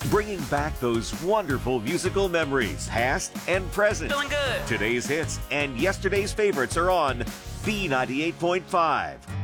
bringing back those wonderful musical memories, past and present. Feeling good. Today's hits and yesterday's favorites are on B98.5.